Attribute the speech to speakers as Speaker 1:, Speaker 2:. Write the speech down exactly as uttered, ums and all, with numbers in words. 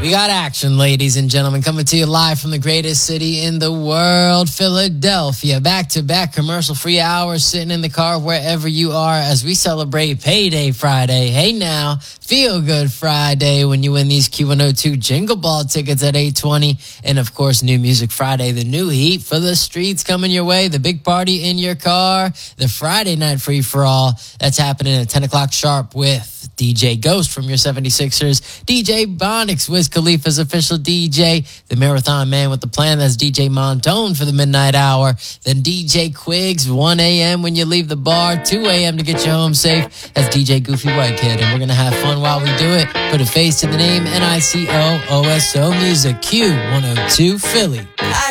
Speaker 1: We got action, ladies and gentlemen, coming to you live from the greatest city in the world, Philadelphia. Back-to-back commercial-free hours, sitting in the car wherever you are as we celebrate Payday Friday. Hey now, Feel Good Friday when you win these Q one oh two Jingle Ball tickets at eight twenty. And, of course, New Music Friday, the new heat for the streets coming your way, the big party in your car, the Friday night free-for-all. That's happening at ten o'clock sharp with D J Ghost from your seventy-sixers, D J Bonix, Wiz Khalifa's official D J, the Marathon Man with the Plan, that's D J Montone for the midnight hour, then D J Quiggs, one a.m. when you leave the bar, two a.m. to get you home safe, that's D J Goofy White Kid, and we're going to have fun while we do it. Put a face to the name, N I C O O S O Music, Q one oh two Philly.